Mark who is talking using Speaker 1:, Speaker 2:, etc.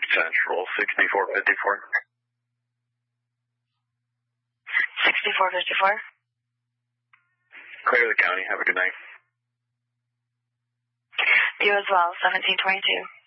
Speaker 1: Central, 6454.
Speaker 2: 6454.
Speaker 1: Clear the county. Have a good night.
Speaker 2: You as well, 1722.